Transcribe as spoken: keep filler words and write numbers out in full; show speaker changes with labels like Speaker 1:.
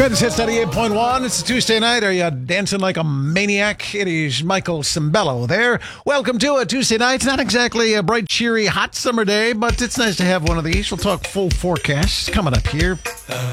Speaker 1: Greatest Hits ninety-eight point one. It's a Tuesday night. Are you dancing like a maniac? It is Michael Cimbello there. Welcome to a Tuesday night. It's not exactly a bright, cheery, hot summer day, but it's nice to have one of these. We'll talk full forecast coming up here.